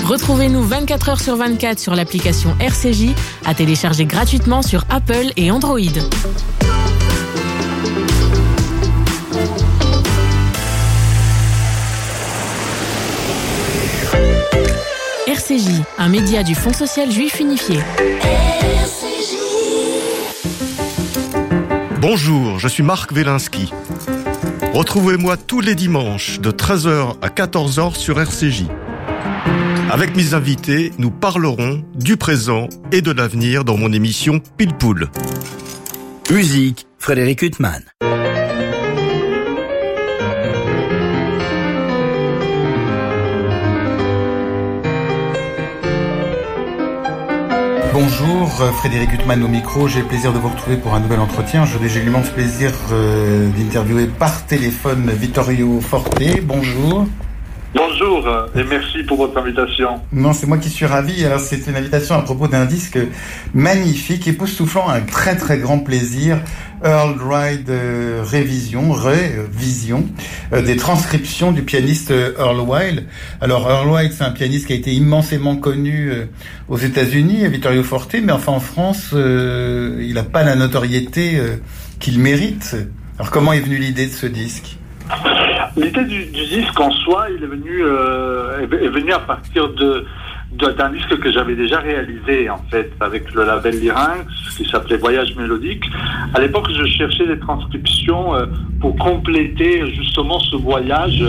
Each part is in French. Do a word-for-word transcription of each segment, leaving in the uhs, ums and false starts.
Retrouvez-nous vingt-quatre heures sur vingt-quatre sur l'application R C J, à télécharger gratuitement sur Apple et Android. R C J, un média du Fonds social juif unifié. R C J. Bonjour, je suis Marc Wielinski. Retrouvez-moi tous les dimanches de treize heures à quatorze heures sur R C J. Avec mes invités, nous parlerons du présent et de l'avenir dans mon émission Pile Poule. Musique, Frédéric Huttman. Bonjour, Frédéric Huttman au micro. J'ai le plaisir de vous retrouver pour un nouvel entretien. J'ai l'immense plaisir euh, d'interviewer par téléphone Vittorio Forte. Bonjour. Bonjour et merci pour votre invitation. Non, c'est moi qui suis ravi. Alors, c'est une invitation à propos d'un disque magnifique, époustouflant, un très très grand plaisir. Earl Wright euh, Révision, Révision, euh, des transcriptions du pianiste Earl Wild. Alors, Earl Wild, c'est un pianiste qui a été immensément connu euh, aux États-Unis, Vittorio Forte, mais enfin en France, euh, il n'a pas la notoriété euh, qu'il mérite. Alors, comment est venue l'idée de ce disque ? L'idée du, du disque en soi, il est venu, euh, est venu à partir de, de d'un disque que j'avais déjà réalisé en fait avec le label Lyrinx, qui s'appelait Voyage Mélodique. À l'époque, je cherchais des transcriptions euh, pour compléter justement ce voyage,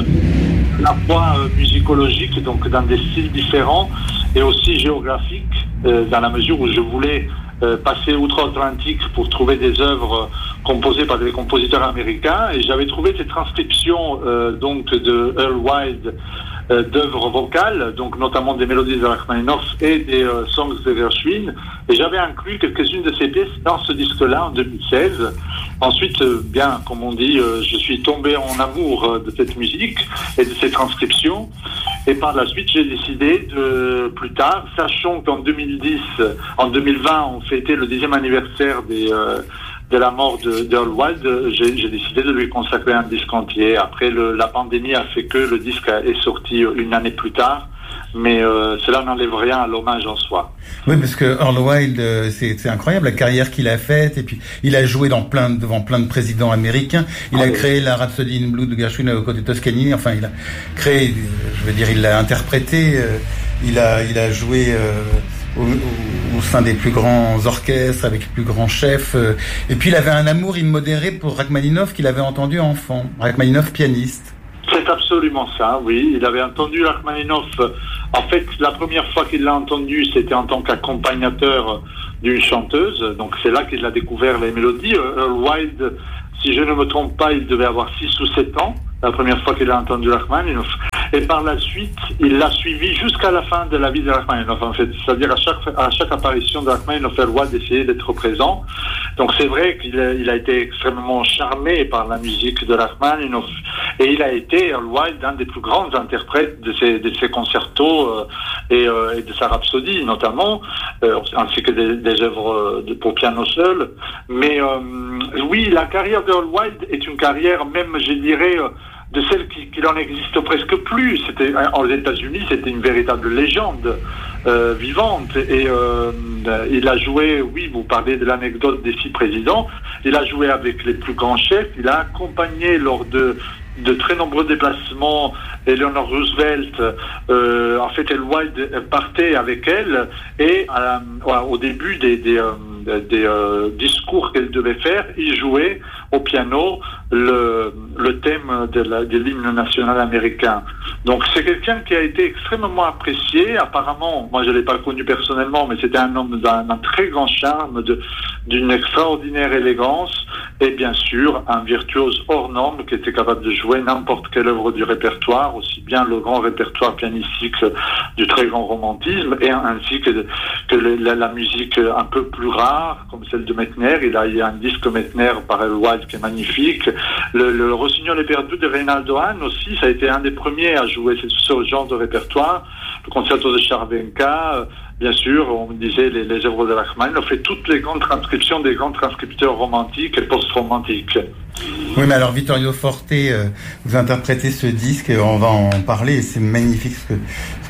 à la fois euh, musicologique, donc dans des styles différents, et aussi géographique, euh, dans la mesure où je voulais Euh, passer outre-Atlantique pour trouver des œuvres euh, composées par des compositeurs américains, et j'avais trouvé ces transcriptions euh, donc de Earl Wild euh, d'œuvres vocales, donc notamment des mélodies de Rachmaninoff et des euh, songs de Gershwin, et j'avais inclus quelques-unes de ces pièces dans ce disque-là en deux mille seize. Ensuite, euh, bien, comme on dit, euh, je suis tombé en amour euh, de cette musique et de ces transcriptions, et par la suite, j'ai décidé de, plus tard, sachant qu'en deux mille dix, en deux mille vingt, on fêtait le dixième anniversaire des, euh, de la mort de d'Earl Wild, j'ai, j'ai décidé de lui consacrer un disque entier. Après, le, la pandémie a fait que le disque est sorti une année plus tard, mais euh, cela n'enlève rien à l'hommage en soi. Oui, parce que Earl Wild, c'est, c'est incroyable la carrière qu'il a faite, et puis il a joué dans plein, devant plein de présidents américains. Il ah, a oui. créé la Rhapsody in Blue de Gershwin aux côtés de Toscanini. Enfin, il a créé, je veux dire, il l'a interprété. Euh, il a, il a joué euh, au, au, au sein des plus grands orchestres avec les plus grands chefs. Euh, et puis il avait un amour immodéré pour Rachmaninoff qu'il avait entendu enfant. Rachmaninoff pianiste. C'est absolument ça, oui. Il avait entendu Rachmaninoff. En fait, la première fois qu'il l'a entendu, c'était en tant qu'accompagnateur d'une chanteuse. Donc c'est là qu'il a découvert les mélodies. Earl Wild, si je ne me trompe pas, il devait avoir six ou sept ans, la première fois qu'il a entendu Rachmaninoff. Et par la suite, il l'a suivi jusqu'à la fin de la vie de Rachmaninoff, en fait. C'est-à-dire à chaque, à chaque apparition de Rachmaninoff, Earl Wild essayait d'être présent. Donc c'est vrai qu'il a, il a été extrêmement charmé par la musique de Rachmaninoff. Et il a été, Earl Wild, un des plus grands interprètes de ses, de ses concertos euh, et, euh, et de sa rhapsodie, notamment, euh, ainsi que des, des œuvres de, pour piano seul. Mais euh, oui, la carrière d'Earl Wild est une carrière, même, je dirais, euh, de celle qui, qui n'en existe presque plus. C'était, aux États-Unis, c'était une véritable légende euh, vivante. Et euh, il a joué, oui, vous parlez de l'anecdote des six présidents, il a joué avec les plus grands chefs, il a accompagné lors de de très nombreux déplacements Eleanor Roosevelt. Euh, en fait, Earl Wild partait avec elle, et euh, au début des, des, euh, des euh, discours qu'elle devait faire, il jouait au piano le, le thème de, la, de l'hymne national américain. Donc c'est quelqu'un qui a été extrêmement apprécié. Apparemment, moi je ne l'ai pas connu personnellement, mais c'était un homme d'un, d'un très grand charme, de, d'une extraordinaire élégance, et bien sûr un virtuose hors norme qui était capable de jouer n'importe quelle œuvre du répertoire, aussi bien le grand répertoire pianistique du très grand romantisme, et ainsi que, que le, la, la musique un peu plus rare, comme celle de Mettner. Il a, il y a un disque Mettner par Earl Wild qui est magnifique. Le, le Rossignol éperdu de Reynaldo Hahn aussi, ça a été un des premiers à jouer ce, ce genre de répertoire. Le concerto de Charvenka, bien sûr, on me disait les, les œuvres de Rachmaninoff, on fait toutes les grandes transcriptions des grands transcripteurs romantiques et post-romantiques. Oui, mais alors Vittorio Forte, euh, vous interprétez ce disque, on va en parler, et c'est magnifique ce que, ce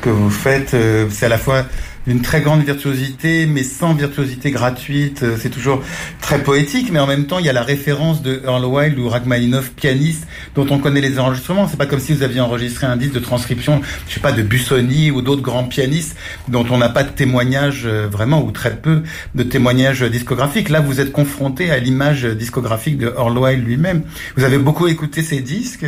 que vous faites. Euh, c'est à la fois d'une très grande virtuosité, mais sans virtuosité gratuite. C'est toujours très poétique, mais en même temps, il y a la référence de Earl Wild ou Rachmaninoff, pianiste, dont on connaît les enregistrements. C'est pas comme si vous aviez enregistré un disque de transcription, je sais pas, de Busoni ou d'autres grands pianistes dont on n'a pas de témoignages vraiment, ou très peu de témoignages discographiques. Là, vous êtes confronté à l'image discographique de Earl Wild lui-même. Vous avez beaucoup écouté ces disques?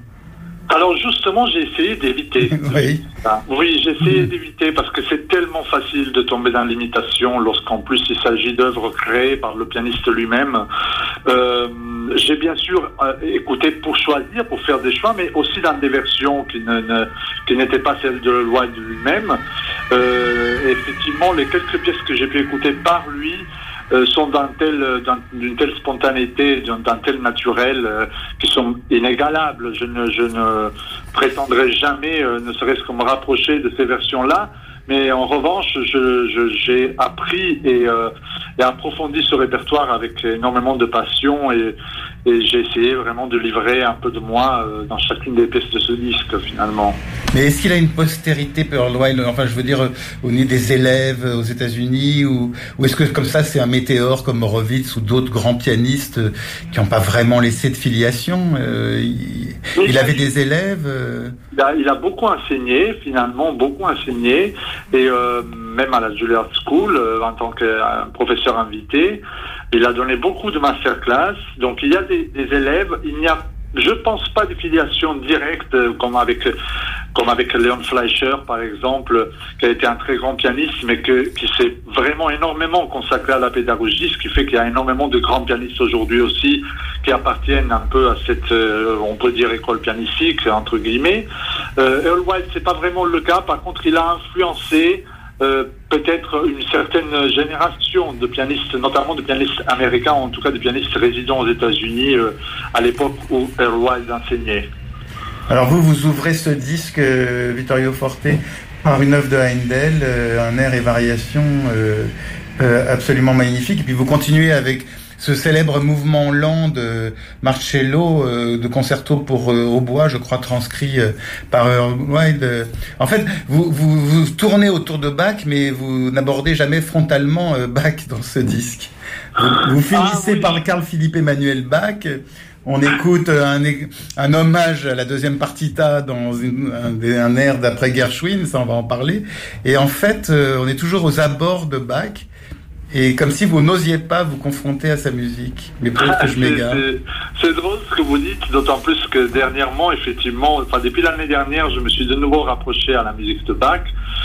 Alors justement, j'ai essayé d'éviter. Oui. Ah, oui, j'ai essayé mmh. d'éviter parce que c'est tellement facile de tomber dans l'imitation lorsqu'en plus il s'agit d'œuvres créées par le pianiste lui-même. Euh, j'ai bien sûr euh, écouté pour choisir, pour faire des choix, mais aussi dans des versions qui, ne, ne, qui n'étaient pas celles de Wild lui-même. Euh, effectivement, les quelques pièces que j'ai pu écouter par lui Euh, sont d'un tel, d'un, d'une telle spontanéité, d'un, d'un tel naturel, euh, qui sont inégalables. Je ne, je ne prétendrai jamais, euh, ne serait-ce que me rapprocher de ces versions-là. Mais en revanche, je, je, j'ai appris et, euh, et approfondi ce répertoire avec énormément de passion et, et j'ai essayé vraiment de livrer un peu de moi euh, dans chacune des pièces de ce disque, finalement. Mais est-ce qu'il a une postérité, Earl Wild, enfin je veux dire au niveau des élèves aux États-Unis, ou, ou est-ce que comme ça c'est un météore comme Horowitz ou d'autres grands pianistes qui n'ont pas vraiment laissé de filiation? euh, il, il avait des élèves euh... il, a, il a beaucoup enseigné, finalement, beaucoup enseigné, et euh, même à la Juilliard School, euh, en tant que euh, professeur invité, il a donné beaucoup de masterclass, donc il y a des, des élèves, il n'y a je pense pas de filiation directe comme avec comme avec Leon Fleischer par exemple, qui a été un très grand pianiste, mais que, qui s'est vraiment énormément consacré à la pédagogie, ce qui fait qu'il y a énormément de grands pianistes aujourd'hui aussi qui appartiennent un peu à cette, euh, on peut dire, école pianistique entre guillemets. Euh, Earl Wild, c'est pas vraiment le cas. Par contre, il a influencé Euh, peut-être une certaine génération de pianistes, notamment de pianistes américains, en tout cas de pianistes résidents aux États-Unis euh, à l'époque où Earl Wild enseignait. Alors vous, vous ouvrez ce disque, euh, Vittorio Forte, par une œuvre de Haendel, euh, un air et variation euh, euh, absolument magnifique, et puis vous continuez avec ce célèbre mouvement lent de Marcello, euh, de concerto pour euh, hautbois, je crois, transcrit euh, par Earl Wild. Euh. En fait, vous, vous, vous tournez autour de Bach, mais vous n'abordez jamais frontalement euh, Bach dans ce disque. Vous, vous finissez ah, oui. par Carl Philipp Emanuel Bach. On écoute un, un hommage à la deuxième partita dans une, un, un air d'après Gershwin, ça on va en parler. Et en fait, euh, on est toujours aux abords de Bach. Et comme si vous n'osiez pas vous confronter à sa musique. Mais peut-être que je m'égare. C'est, c'est drôle ce que vous dites, d'autant plus que dernièrement, effectivement, enfin depuis l'année dernière, je me suis de nouveau rapproché à la musique de Bach.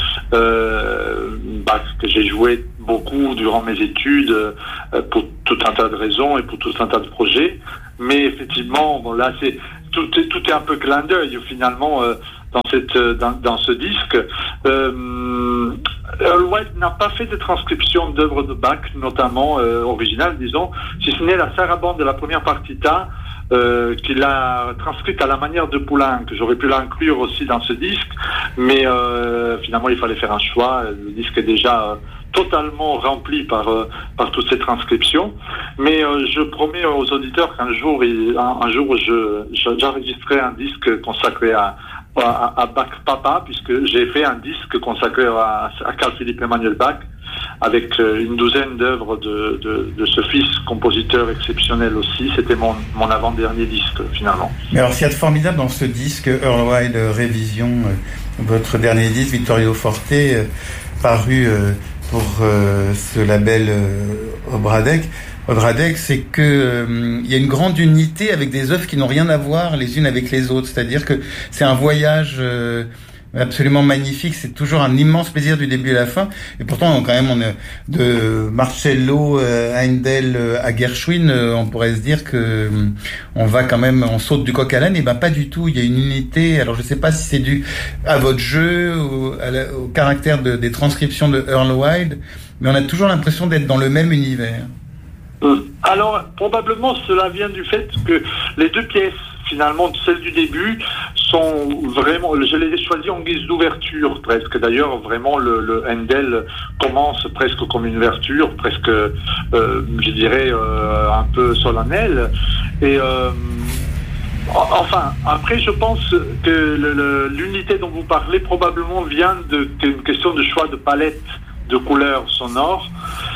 Euh, Bach que j'ai joué beaucoup durant mes études, euh, pour tout un tas de raisons et pour tout un tas de projets. Mais effectivement, bon là, c'est tout est tout est un peu clin d'œil finalement. Euh, dans cette dans, dans ce disque. Euh, Earl Wild n'a pas fait de transcription d'œuvres de Bach, notamment euh, originales, disons, si ce n'est la sarabande de la première partita, euh, qu'il a transcrite à la manière de Poulenc. J'aurais pu l'inclure aussi dans ce disque, mais euh, finalement il fallait faire un choix. Le disque est déjà euh, totalement rempli par euh, par toutes ces transcriptions. Mais euh, je promets aux auditeurs qu'un jour, il, un, un jour, je, je j'enregistrerai un disque consacré à à, à Bach Papa, puisque j'ai fait un disque consacré à, à Carl Philipp Emanuel Bach, avec une douzaine d'œuvres de, de, de ce fils compositeur exceptionnel aussi. C'était mon, mon avant-dernier disque, finalement. Mais alors, ce qu'il y a de formidable dans ce disque, Earl Wild Révision, euh, votre dernier disque, Vittorio Forte, euh, paru euh, pour euh, ce label euh, Obradec, Obradec, c'est que euh, il y a une grande unité avec des œuvres qui n'ont rien à voir les unes avec les autres. C'est-à-dire que c'est un voyage euh, absolument magnifique. C'est toujours un immense plaisir du début à la fin. Et pourtant, quand même, on est de Marcello, euh, Haendel euh, à Gershwin, euh, on pourrait se dire que euh, on va quand même, on saute du coq à l'âne. Et ben pas du tout. Il y a une unité. Alors je sais pas si c'est dû à votre jeu, ou à la, au caractère de, des transcriptions de Earl Wild, mais on a toujours l'impression d'être dans le même univers. Alors, probablement, cela vient du fait que les deux pièces, finalement, celles du début, sont vraiment, je les ai choisies en guise d'ouverture, presque. D'ailleurs, vraiment, le, le Haendel commence presque comme une ouverture, presque, euh, je dirais, euh, un peu solennelle. Et, euh, Enfin, après, je pense que le, le, l'unité dont vous parlez probablement vient de, d'une question de choix de palette de couleurs sonores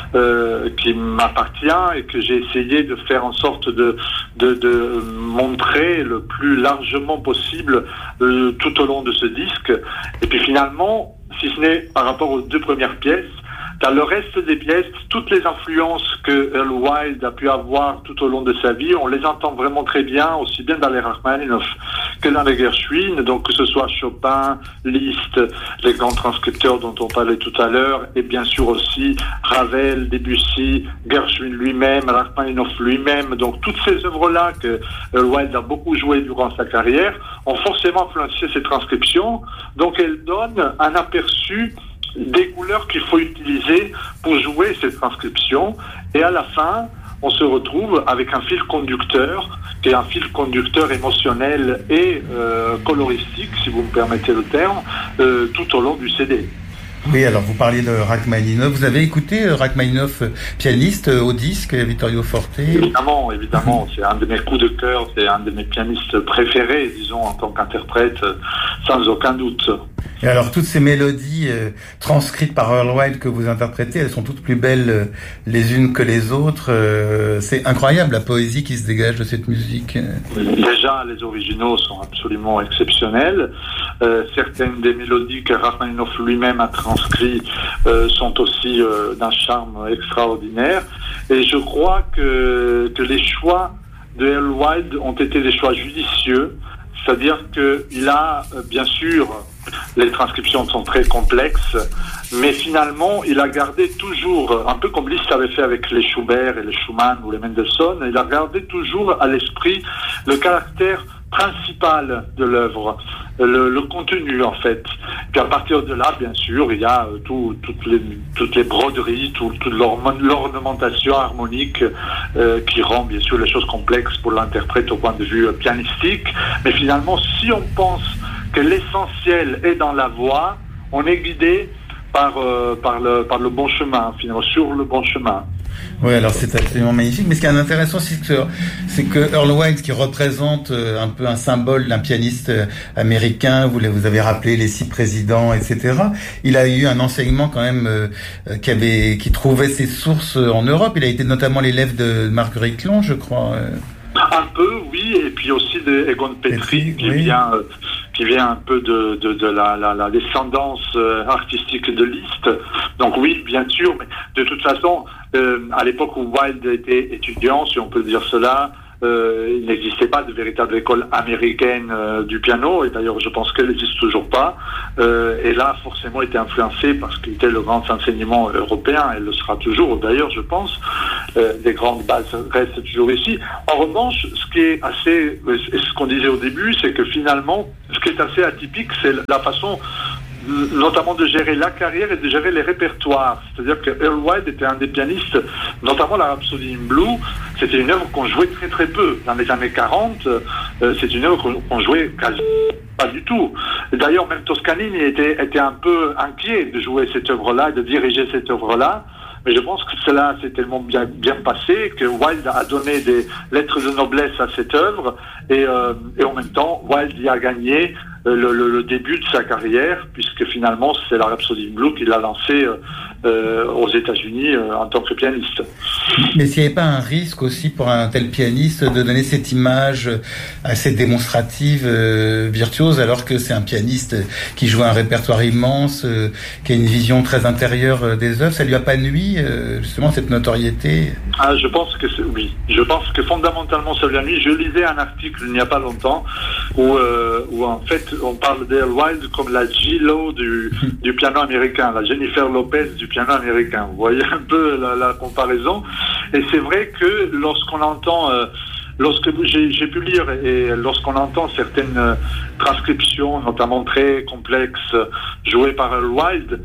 euh, qui m'appartient et que j'ai essayé de faire en sorte de, de, de montrer le plus largement possible euh, tout au long de ce disque. Et puis finalement, si ce n'est par rapport aux deux premières pièces, dans le reste des pièces, toutes les influences que Earl Wild a pu avoir tout au long de sa vie, on les entend vraiment très bien, aussi bien dans les Rachmaninoff que dans les Gershwin, donc que ce soit Chopin, Liszt, les grands transcripteurs dont on parlait tout à l'heure, et bien sûr aussi Ravel, Debussy, Gershwin lui-même, Rachmaninoff lui-même, donc toutes ces œuvres-là que Earl Wild a beaucoup joué durant sa carrière, ont forcément influencé ces transcriptions, donc elles donnent un aperçu des couleurs qu'il faut utiliser pour jouer cette transcription, et à la fin on se retrouve avec un fil conducteur qui est un fil conducteur émotionnel et euh, coloristique, si vous me permettez le terme, euh, tout au long du C D. Oui, alors vous parliez de Rachmaninoff. Vous avez écouté Rachmaninoff pianiste au disque, Vittorio Forte? Évidemment, évidemment. C'est un de mes coups de cœur, c'est un de mes pianistes préférés, disons, en tant qu'interprète, sans aucun doute. Et alors, toutes ces mélodies euh, transcrites par Earl Wild que vous interprétez, elles sont toutes plus belles euh, les unes que les autres. Euh, c'est incroyable, la poésie qui se dégage de cette musique. Déjà, les originaux sont absolument exceptionnels. Euh, certaines des mélodies que Rachmaninoff lui-même a transcrites euh, sont aussi euh, d'un charme extraordinaire. Et je crois que, que les choix de Earl Wild ont été des choix judicieux. C'est-à-dire qu'il a, bien sûr, les transcriptions sont très complexes, mais finalement, il a gardé toujours, un peu comme Liszt avait fait avec les Schubert et les Schumann ou les Mendelssohn, il a gardé toujours à l'esprit le caractère principal de l'œuvre, le, le contenu en fait. Puis à partir de là, bien sûr, il y a euh, tout, toutes, les, toutes les broderies, tout, toute l'ornementation harmonique euh, qui rend bien sûr les choses complexes pour l'interprète au point de vue euh, pianistique. Mais finalement, si on pense que l'essentiel est dans la voix, on est guidé par, euh, par, le, par le bon chemin, finalement, sur le bon chemin. Oui, alors c'est absolument magnifique. Mais ce qui est intéressant, c'est que, c'est que Earl Wild, qui représente un peu un symbole d'un pianiste américain, vous, vous avez rappelé les six présidents, et cetera. Il a eu un enseignement quand même euh, qui avait, qui trouvait ses sources en Europe. Il a été notamment l'élève de Marguerite Long, je crois. Un peu, oui, et puis aussi de Egon Petri, qui oui. vient, euh, qui vient un peu de, de, de la, la, la descendance euh, artistique de Liszt. Donc oui, bien sûr, mais de toute façon, euh, à l'époque où Wild était étudiant, si on peut dire cela, euh, il n'existait pas de véritable école américaine euh, du piano, et d'ailleurs je pense qu'elle n'existe toujours pas. Euh, et là, forcément, était influencé parce qu'il était le grand enseignement européen, et le sera toujours d'ailleurs, je pense. Euh, des grandes bases restent toujours ici. En revanche, ce qui est assez, ce qu'on disait au début, c'est que finalement, ce qui est assez atypique, c'est la façon notamment de gérer la carrière et de gérer les répertoires. C'est-à-dire que Earl Wild était un des pianistes, notamment la Rhapsody in Blue, c'était une œuvre qu'on jouait très très peu. Dans les années quarante, euh, c'est une œuvre qu'on, qu'on jouait quasi pas du tout. D'ailleurs, même Toscanini était, était un peu inquiet de jouer cette œuvre-là et de diriger cette œuvre-là. Mais je pense que cela s'est tellement bien, bien passé que Wild a donné des lettres de noblesse à cette œuvre et, euh, et en même temps, Wild y a gagné euh, le, le, le début de sa carrière, puisque finalement, c'est la Rhapsody in Blue qui l'a lancé euh, euh, aux États-Unis euh, en tant que pianiste. Mais s'il n'y avait pas un risque aussi pour un tel pianiste de donner cette image assez démonstrative, euh, virtuose, alors que c'est un pianiste qui joue un répertoire immense, euh, qui a une vision très intérieure euh, des œuvres, ça lui a pas nui euh, justement cette notoriété? Ah, je pense que c'est, oui. Je pense que fondamentalement ça lui a nui. Je lisais un article il n'y a pas longtemps où, euh, où en fait on parle d'Earl Wild comme la J-Lo du, du piano américain, la Jennifer Lopez du piano américain. Vous voyez un peu la, la comparaison. Et c'est vrai que lorsqu'on entend, euh, lorsque j'ai, j'ai pu lire et lorsqu'on entend certaines euh, transcriptions, notamment très complexes, jouées par Earl Wild,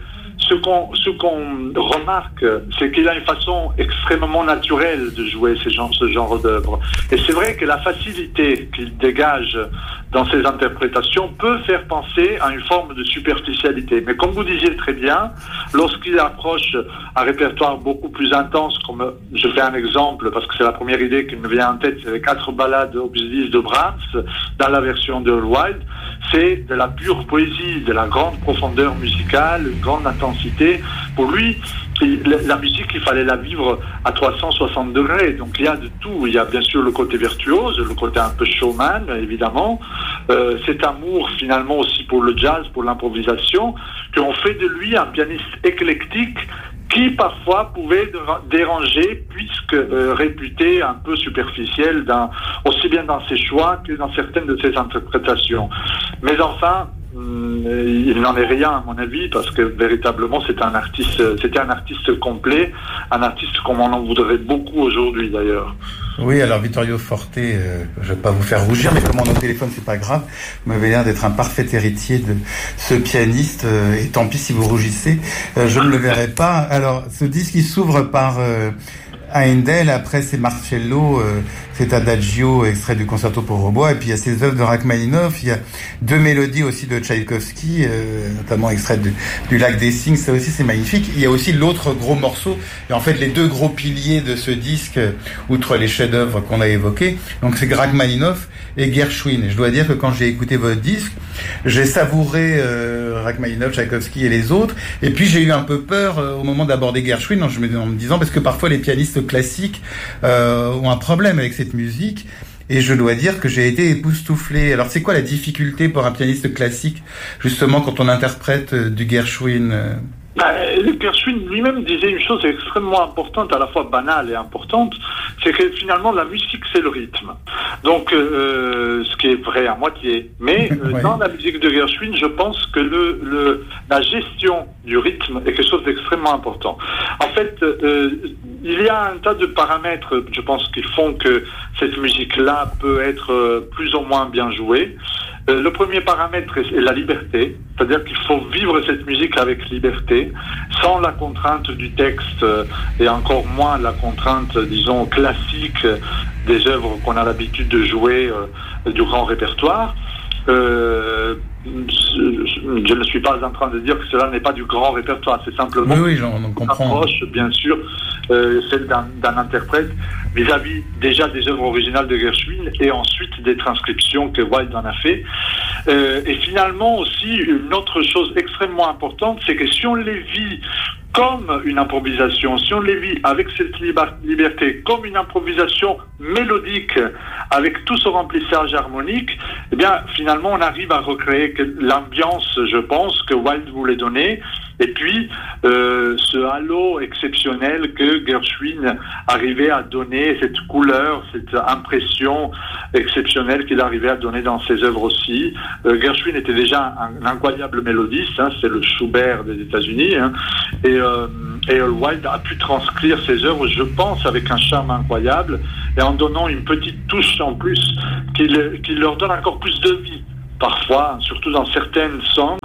ce qu'on, ce qu'on remarque, c'est qu'il a une façon extrêmement naturelle de jouer ces genres, ce genre d'œuvre. Et c'est vrai que la facilité qu'il dégage dans ses interprétations peut faire penser à une forme de superficialité. Mais comme vous disiez très bien, lorsqu'il approche un répertoire beaucoup plus intense, comme je fais un exemple, parce que c'est la première idée qui me vient en tête, c'est les quatre ballades opus dix de Brahms, dans la version de Earl Wild, c'est de la pure poésie, de la grande profondeur musicale, une grande intensité. Pour lui, la musique, il fallait la vivre à trois cent soixante degrés. Donc il y a de tout. Il y a bien sûr le côté virtuose, le côté un peu showman, évidemment. Euh, cet amour, finalement, aussi pour le jazz, pour l'improvisation, qu'on fait de lui un pianiste éclectique qui parfois pouvait déranger puisque euh, réputé un peu superficiel dans, aussi bien dans ses choix que dans certaines de ses interprétations. Mais enfin, il n'en est rien à mon avis, parce que véritablement c'est un artiste, c'était un artiste complet, un artiste comme on en voudrait beaucoup aujourd'hui d'ailleurs. Oui, alors Vittorio Forte, euh, je vais pas vous faire rougir, mais comme on est au téléphone, c'est pas grave. Vous m'avez l'air d'être un parfait héritier de ce pianiste, euh, et tant pis si vous rougissez, euh, je ne le verrai pas. Alors, ce disque, il s'ouvre par euh, Haendel, après c'est Marcello, euh, c'est Adagio, extrait du Concerto pour hautbois, et puis il y a ces œuvres de Rachmaninoff, il y a deux mélodies aussi de Tchaïkovski, euh, notamment extrait du, du Lac des Cygnes, ça aussi c'est magnifique. Il y a aussi l'autre gros morceau, et en fait les deux gros piliers de ce disque, outre les chefs-d'œuvre qu'on a évoqués, donc c'est Rachmaninoff et Gershwin. Et je dois dire que quand j'ai écouté votre disque, j'ai savouré euh, Rachmaninoff, Tchaïkovski et les autres, et puis j'ai eu un peu peur euh, au moment d'aborder Gershwin, en, en me disant, parce que parfois les pianistes classiques euh, ont un problème avec cette musique, et je dois dire que j'ai été époustouflé. Alors c'est quoi la difficulté pour un pianiste classique, justement, quand on interprète euh, du Gershwin euh... Bah, Gershwin lui-même disait une chose extrêmement importante, à la fois banale et importante, c'est que finalement la musique c'est le rythme. Donc euh, ce qui est vrai à moitié, mais euh, ouais. Dans la musique de Gershwin, je pense que le, le la gestion du rythme est quelque chose d'extrêmement important. En fait, euh, il y a un tas de paramètres, je pense, qui font que cette musique-là peut être euh, plus ou moins bien jouée. Euh, le premier paramètre est, est la liberté, c'est-à-dire qu'il faut vivre cette musique avec liberté, sans la contrainte du texte euh, et encore moins la contrainte, disons, classique des œuvres qu'on a l'habitude de jouer euh, du grand répertoire. Euh, je, je ne suis pas en train de dire que cela n'est pas du grand répertoire, c'est simplement oui, oui, j'en comprends. Une approche, bien sûr, euh, celle d'un, d'un interprète vis-à-vis déjà des œuvres originales de Gershwin et ensuite des transcriptions que Wilde en a fait. Euh, et finalement aussi, une autre chose extrêmement importante, c'est que si on les vit comme une improvisation, si on les vit avec cette liberté, comme une improvisation mélodique, avec tout ce remplissage harmonique, eh bien, finalement, on arrive à recréer l'ambiance, je pense, que Wilde voulait donner, et puis euh, ce halo exceptionnel que Gershwin arrivait à donner, cette couleur, cette impression exceptionnelle qu'il arrivait à donner dans ses œuvres aussi. Euh, Gershwin était déjà un, un incroyable mélodiste, hein, c'est le Schubert des États-Unis, hein, et euh, et Earl Wild a pu transcrire ses œuvres, je pense, avec un charme incroyable, et en donnant une petite touche en plus qui, le, qui leur donne encore plus de vie. Parfois, surtout dans certaines songs,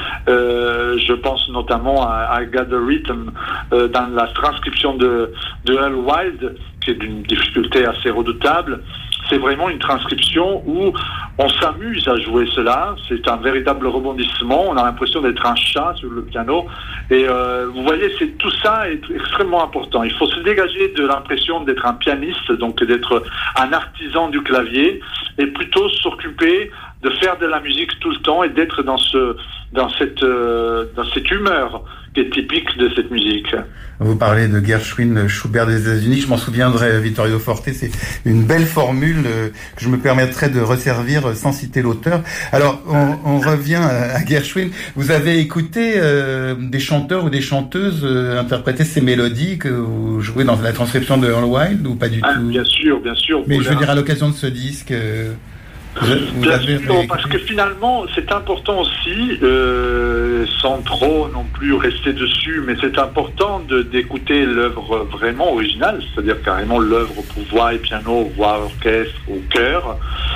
euh, je pense notamment à, à Got the Rhythm, euh, dans la transcription de, de Earl Wild, qui est d'une difficulté assez redoutable. C'est vraiment une transcription où on s'amuse à jouer cela. C'est un véritable rebondissement. On a l'impression d'être un chat sur le piano. Et euh, vous voyez, c'est, tout ça est extrêmement important. Il faut se dégager de l'impression d'être un pianiste, donc d'être un artisan du clavier, et plutôt s'occuper de faire de la musique tout le temps et d'être dans ce, dans cette, euh, dans cette humeur qui est typique de cette musique. Vous parlez de Gershwin, Schubert des États-Unis, je m'en souviendrai, Vittorio Forte, c'est une belle formule euh, que je me permettrai de resservir sans citer l'auteur. Alors, on, on revient à Gershwin. Vous avez écouté euh, des chanteurs ou des chanteuses euh, interpréter ces mélodies que vous jouez dans la transcription de Earl Wild ou pas du ah, tout? Bien sûr, bien sûr. Mais je veux dire, à l'occasion de ce disque... Euh, Vous, vous Bien avez sûr, parce que finalement, c'est important aussi, euh, sans trop non plus rester dessus, mais c'est important de, d'écouter l'œuvre vraiment originale, c'est-à-dire carrément l'œuvre pour voix et piano, voix, orchestre ou chœur,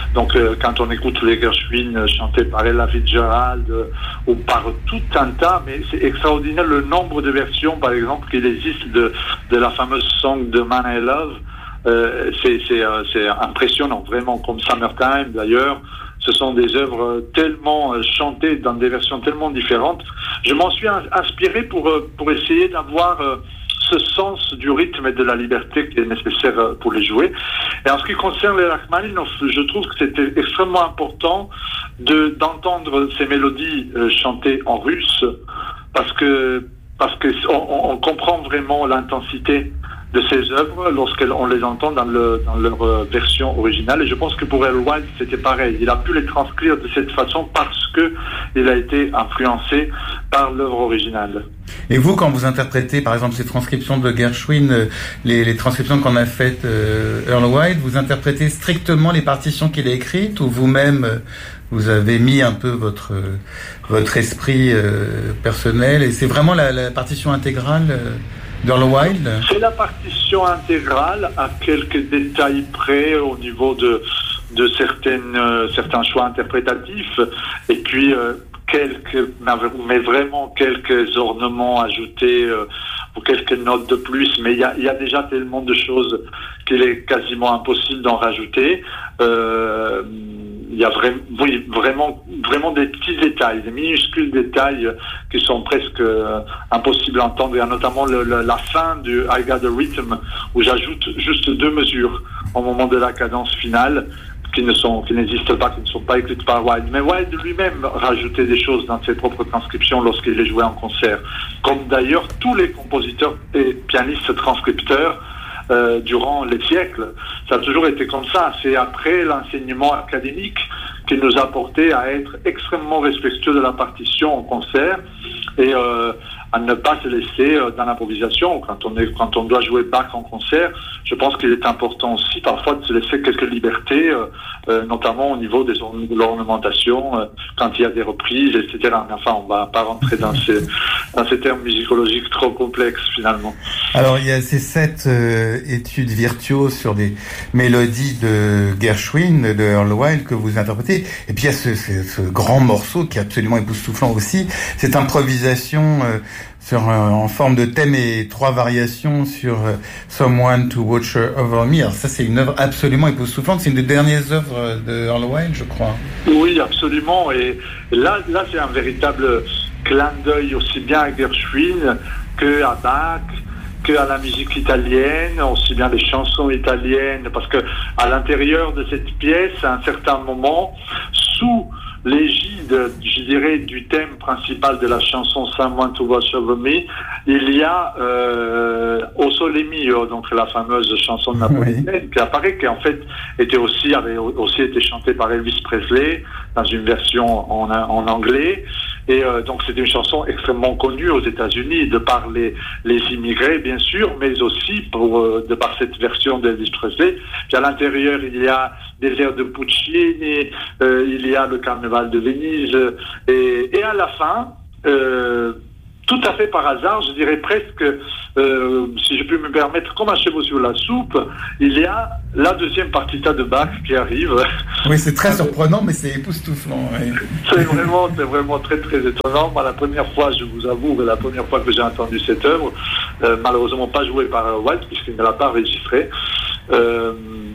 Donc euh, quand on écoute les Gershwin chantés par Ella Fitzgerald euh, ou par tout un tas, mais c'est extraordinaire le nombre de versions, par exemple, qu'il existe de, de la fameuse song de Man I Love. Euh, c'est, c'est, euh, c'est impressionnant, vraiment, comme Summertime d'ailleurs. Ce sont des œuvres tellement euh, chantées dans des versions tellement différentes. Je m'en suis inspiré pour, euh, pour essayer d'avoir euh, ce sens du rythme et de la liberté qui est nécessaire euh, pour les jouer. Et en ce qui concerne les Rachmaninoff, je trouve que c'était extrêmement important de, d'entendre ces mélodies euh, chantées en russe parce que, parce que on, on comprend vraiment l'intensité de ces œuvres lorsqu'on les entend dans, le, dans leur euh, version originale. Et je pense que pour Earl Wild, c'était pareil. Il a pu les transcrire de cette façon parce que il a été influencé par l'œuvre originale. Et vous, quand vous interprétez, par exemple, ces transcriptions de Gershwin, euh, les, les transcriptions qu'on a faites euh, Earl Wild, vous interprétez strictement les partitions qu'il a écrites ou vous-même, euh, vous avez mis un peu votre, euh, votre esprit euh, personnel et c'est vraiment la, la partition intégrale euh, d'Earl Wild? C'est la partition intégrale à quelques détails près au niveau de, de certaines, euh, certains choix interprétatifs et puis euh, quelques, mais vraiment quelques ornements ajoutés euh, ou quelques notes de plus, mais il y a, il y a déjà tellement de choses qu'il est quasiment impossible d'en rajouter. Euh, il y a vraiment, oui, vraiment, vraiment des petits détails, des minuscules détails qui sont presque euh, impossibles à entendre. Il y a notamment le, le, la fin du I Got a Rhythm où j'ajoute juste deux mesures au moment de la cadence finale qui ne sont, qui n'existent pas, qui ne sont pas écrites par Wild. Mais Wild lui-même rajoutait des choses dans ses propres transcriptions lorsqu'il les jouait en concert. Comme d'ailleurs tous les compositeurs et pianistes transcripteurs Euh, durant les siècles. Ça a toujours été comme ça. C'est après l'enseignement académique qui nous a porté à être extrêmement respectueux de la partition en concert et euh, à ne pas se laisser euh, dans l'improvisation. Quand on est, quand on doit jouer Bach en concert, je pense qu'il est important aussi parfois de se laisser quelques libertés, euh, euh, notamment au niveau des orne- de l'ornementation, euh, quand il y a des reprises, et cetera. Mais enfin, on va pas rentrer dans ces, dans ces termes musicologiques trop complexes finalement. Alors, il y a ces sept euh, études virtuoses sur des mélodies de Gershwin, de Earl Wild que vous interprétez. Et puis, il y a ce, ce, ce grand morceau qui est absolument époustouflant aussi. Cette improvisation euh, sur, euh, en forme de thème et trois variations sur euh, Someone to Watch Over Me. Alors ça, c'est une œuvre absolument époustouflante. C'est une des dernières œuvres de Earl Wild, je crois. Oui, absolument. Et là, là c'est un véritable clin d'œil aussi bien à Gershwin que à Bach, que à la musique italienne, aussi bien les chansons italiennes, parce que à l'intérieur de cette pièce, à un certain moment, sous l'égide, je dirais, du thème principal de la chanson Someone to Watch Over Me, il y a euh, O Sole Mio, donc la fameuse chanson de napolitaine, oui, qui apparaît, qui en fait était aussi avait aussi été chantée par Elvis Presley dans une version en, en anglais. Et euh, donc c'était une chanson extrêmement connue aux États-Unis de par les, les immigrés bien sûr, mais aussi pour, euh, de par cette version d'Elvis Presley. Puis à l'intérieur il y a des airs de Puccini, euh, il y a le Carnaval de Venise, et, et à la fin, euh, tout à fait par hasard, je dirais presque, euh, si je peux me permettre, comme un cheveu sur la soupe, il y a la deuxième partita de Bach qui arrive. Oui, c'est très surprenant, mais c'est époustouflant. Oui. C'est vraiment, c'est vraiment très très étonnant. Moi, la première fois, je vous avoue, la première fois que j'ai entendu cette œuvre, euh, malheureusement pas jouée par Wild puisqu'il ne l'a pas enregistrée, euh,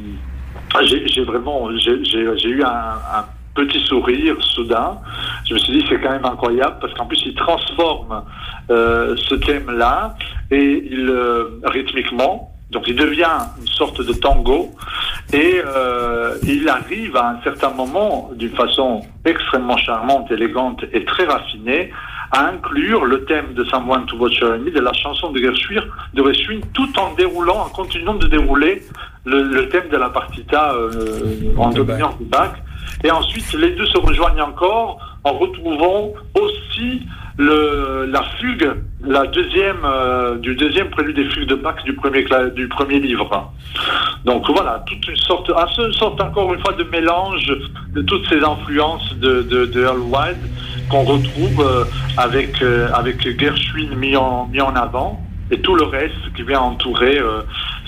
j'ai, j'ai vraiment, j'ai, j'ai, j'ai eu un, un petit sourire soudain. Je me suis dit c'est quand même incroyable parce qu'en plus il transforme euh, ce thème-là et il euh, rythmiquement, donc il devient une sorte de tango et euh, il arrive à un certain moment d'une façon extrêmement charmante, élégante et très raffinée à inclure le thème de Someone to Watch Over Me de la chanson de Gershwin, de Gershwin tout en déroulant, en continuant de dérouler le, le thème de la partita euh, en dominant du Bach. Et ensuite, les deux se rejoignent encore en retrouvant aussi le, la fugue, la deuxième, euh, du deuxième prélude des fugues de Bach du premier, du premier livre. Donc voilà, toute une sorte, une sorte encore une fois de mélange de toutes ces influences de, de, de Earl Wild qu'on retrouve euh, avec, euh, avec Gershwin mis en, mis en avant et tout le reste qui vient entourer euh,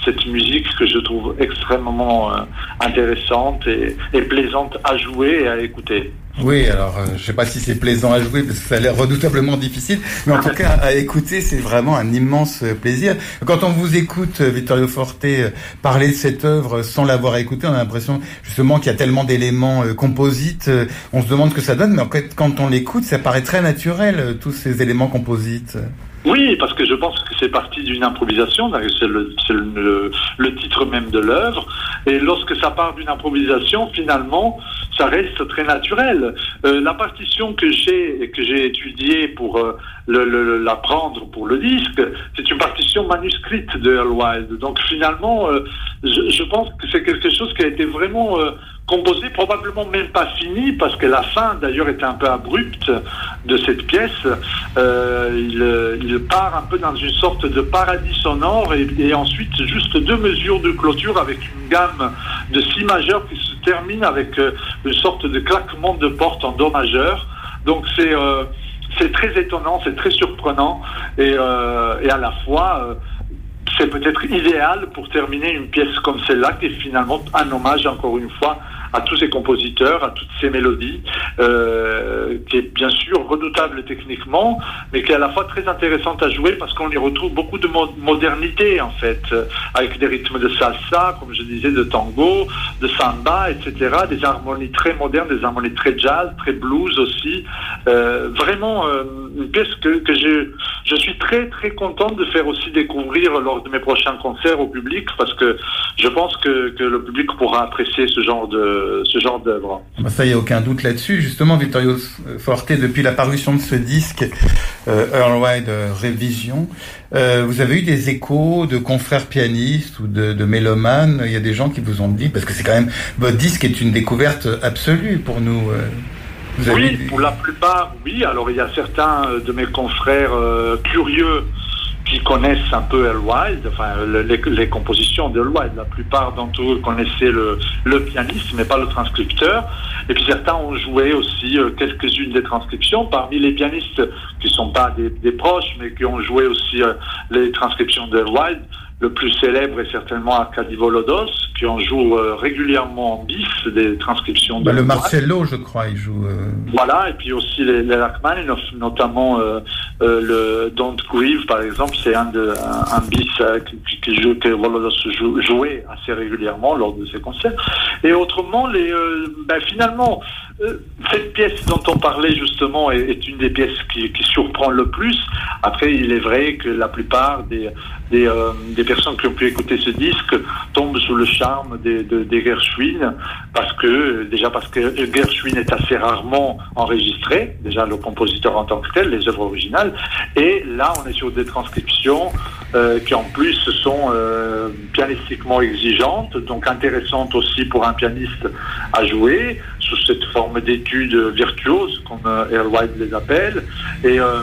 cette musique que je trouve extrêmement euh, intéressante et, et plaisante à jouer et à écouter. Oui, alors euh, je sais pas si c'est plaisant à jouer parce que ça a l'air redoutablement difficile, mais en tout cas à écouter c'est vraiment un immense plaisir. Quand on vous écoute, Vittorio Forte, parler de cette œuvre sans l'avoir écoutée, on a l'impression justement qu'il y a tellement d'éléments euh, composites, euh, on se demande ce que ça donne, mais en fait quand on l'écoute, ça paraît très naturel, euh, tous ces éléments composites. Oui, parce que je pense que c'est parti d'une improvisation, c'est le, c'est le, le titre même de l'œuvre, et lorsque ça part d'une improvisation, finalement, ça reste très naturel. Euh, la partition que j'ai que j'ai étudiée pour euh, le, le, l'apprendre pour le disque, c'est une partition manuscrite de Earl Wild. Donc finalement, euh, je, je pense que c'est quelque chose qui a été vraiment euh, composé, probablement même pas fini, parce que la fin d'ailleurs était un peu abrupte de cette pièce. Euh, il, il part un peu dans une sorte de paradis sonore et, et ensuite juste deux mesures de clôture avec une gamme de si majeur qui se termine avec euh, une sorte de claquement de porte en do majeur. Donc c'est euh, c'est très étonnant, c'est très surprenant et, euh, et à la fois euh, c'est peut-être idéal pour terminer une pièce comme celle-là, qui est finalement un hommage, encore une fois, à tous ces compositeurs, à toutes ces mélodies, euh, qui est bien sûr redoutable techniquement, mais qui est à la fois très intéressante à jouer parce qu'on y retrouve beaucoup de mo- modernité, en fait, euh, avec des rythmes de salsa, comme je disais, de tango, de samba, et cetera, des harmonies très modernes, des harmonies très jazz, très blues aussi. Euh, vraiment, euh, une pièce que, que je, je suis très, très content de faire aussi découvrir lors de mes prochains concerts au public, parce que je pense que, que le public pourra apprécier ce genre de, ce genre d'œuvre. Bah ça, il n'y a aucun doute là-dessus. Justement, Vittorio Forte, depuis la parution de ce disque, euh, Earl Wild euh, Revision, euh, vous avez eu des échos de confrères pianistes ou de, de mélomanes? Il y a des gens qui vous ont dit, parce que c'est quand même, votre disque est une découverte absolue pour nous. Euh, vous avez oui, des... pour la plupart, oui. Alors, il y a certains de mes confrères euh, curieux qui connaissent un peu Earl Wild, enfin les, les compositions d'Earl Wild. La plupart d'entre eux connaissaient le, le pianiste, mais pas le transcripteur. Et puis certains ont joué aussi euh, quelques-unes des transcriptions. Parmi les pianistes qui sont pas des, des proches, mais qui ont joué aussi euh, les transcriptions d'Earl Wild, le plus célèbre est certainement Arkady Volodos, qui en joue euh, régulièrement en bis des transcriptions de bah, le Marcello, je crois, il joue. Euh... Voilà, et puis aussi les, les Rachmaninoff, notamment euh, euh, le Don't Grieve, par exemple, c'est un de un, un bis euh, qui, qui joue, que Volodos joue, jouait assez régulièrement lors de ses concerts. Et autrement, les, euh, ben, finalement, euh, cette pièce dont on parlait justement est, est une des pièces qui, qui surprend le plus. Après, il est vrai que la plupart des des, euh, des personnes qui ont pu écouter ce disque tombent sous le charme des, de, des Gershwin, parce que déjà parce que Gershwin est assez rarement enregistré, déjà le compositeur en tant que tel, les œuvres originales, et là on est sur des transcriptions euh, qui en plus sont euh, pianistiquement exigeantes, donc intéressantes aussi pour un pianiste à jouer sous cette forme d'étude virtuose comme euh, Earl Wild les appelle. Et euh,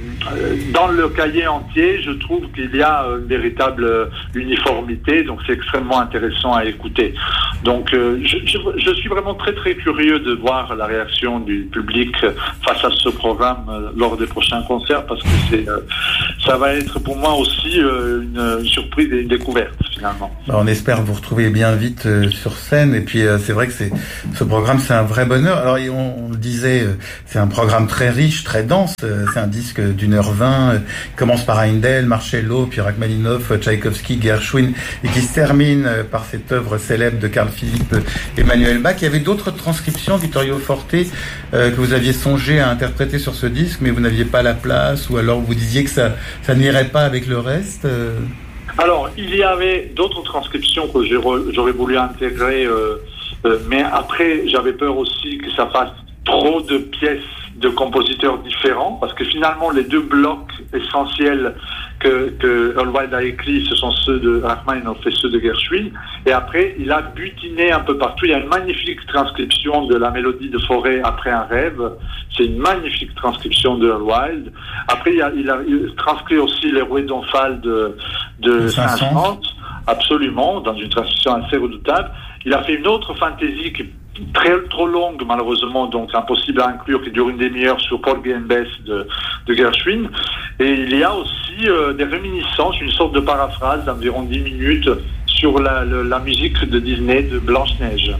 dans le cahier entier, je trouve qu'il y a une véritable uniformité, donc c'est extrêmement intéressant à écouter. Donc euh, je, je, je suis vraiment très très curieux de voir la réaction du public face à ce programme euh, lors des prochains concerts, parce que c'est, euh, ça va être pour moi aussi euh, une, une surprise et une découverte finalement. On espère vous retrouver bien vite euh, sur scène, et puis euh, c'est vrai que c'est, ce programme c'est un vrai bonheur. Alors on, on le disait, euh, c'est un programme très riche, très dense, euh, c'est un disque d'une heure vingt, euh, commence par Handel, Marcello, puis Rachmaninoff, Tchaïkovski, Gershwin, et qui se termine euh, par cette œuvre célèbre de Carl Philipp Emanuel Bach. Il y avait d'autres transcriptions, Vittorio Forte, euh, que vous aviez songé à interpréter sur ce disque, mais vous n'aviez pas la place, ou alors vous disiez que ça, ça n'irait pas avec le reste. Euh... Alors, il y avait d'autres transcriptions que j'aurais voulu intégrer, euh, euh, mais après, j'avais peur aussi que ça fasse trop de pièces de compositeurs différents, parce que finalement, les deux blocs essentiels que, que Earl Wild a écrits, ce sont ceux de Rachmaninoff et ceux de Gershwin, et après, il a butiné un peu partout. Il y a une magnifique transcription de la mélodie de Fauré après un rêve, c'est une magnifique transcription de Earl Wild. Après, il a, il a il transcrit aussi les rouets d'Omphale de, de Saint-Saëns, absolument, dans une transcription assez redoutable. Il a fait une autre fantaisie qui très trop longue malheureusement, donc impossible à inclure, qui dure une demi-heure, sur Paul Gehen-Bess de, de Gershwin. Et il y a aussi euh, des réminiscences, une sorte de paraphrase d'environ dix minutes sur la, la, la musique de Disney de Blanche-Neige.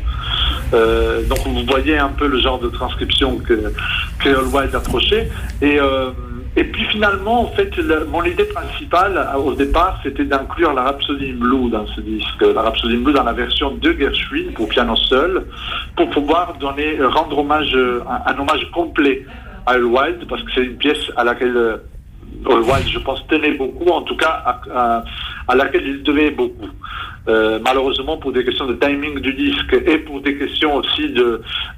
Euh, donc vous voyez un peu le genre de transcription que, que Earl Wild approchait. Et, euh, et puis finalement, en fait, la, mon idée principale au départ, c'était d'inclure la Rhapsody in Blue dans ce disque, la Rhapsody in Blue dans la version de Gershwin pour piano seul, pour pouvoir donner, rendre hommage, un, un hommage complet à Earl Wild, parce que c'est une pièce à laquelle Earl Wild, je pense, tenait beaucoup, en tout cas à, à, à laquelle il devait beaucoup. Euh, malheureusement, pour des questions de timing du disque et pour des questions aussi de,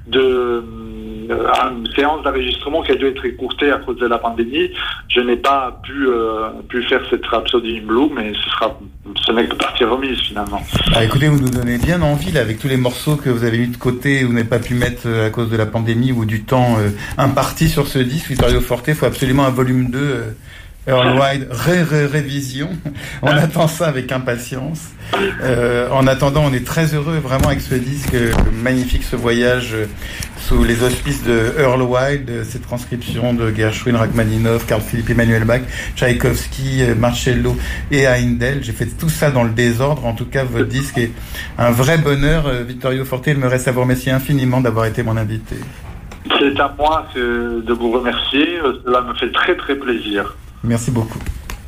de euh, une séance d'enregistrement qui a dû être écourtée à cause de la pandémie, je n'ai pas pu euh, pu faire cette Rhapsody in Blue, mais ce sera ce n'est que partie remise finalement. Ah, écoutez, vous nous donnez bien envie là, avec tous les morceaux que vous avez mis de côté, vous n'avez pas pu mettre euh, à cause de la pandémie ou du temps euh, imparti sur ce disque Vittorio Forte. Il faut absolument un volume deux. Euh... Earl Wild, ré-ré-révision. On attend ça avec impatience. Euh, en attendant, on est très heureux vraiment avec ce disque magnifique, ce voyage sous les auspices de Earl Wild, ces transcriptions de Gershwin, Rachmaninoff, Carl Philipp Emanuel Bach, Tchaïkovski, Marcello et Haendel. J'ai fait tout ça dans le désordre. En tout cas, votre disque est un vrai bonheur. Vittorio Forte, il me reste à vous remercier infiniment d'avoir été mon invité. C'est à moi que de vous remercier. Cela me fait très très plaisir. Merci beaucoup.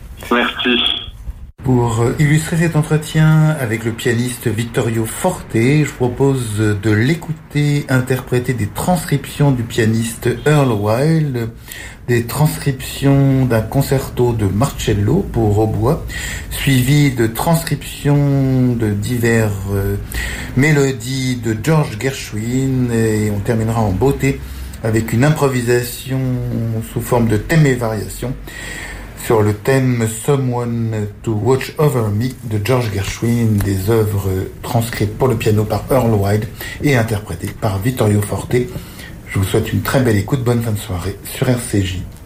Merci. Pour illustrer cet entretien avec le pianiste Vittorio Forte, je vous propose de l'écouter interpréter des transcriptions du pianiste Earl Wild, des transcriptions d'un concerto de Marcello pour hautbois, suivi de transcriptions de divers euh, mélodies de George Gershwin, et on terminera en beauté avec une improvisation sous forme de thème et variation sur le thème Someone to Watch Over Me de George Gershwin, des œuvres transcrites pour le piano par Earl Wild et interprétées par Vittorio Forte. Je vous souhaite une très belle écoute, bonne fin de soirée sur R C J.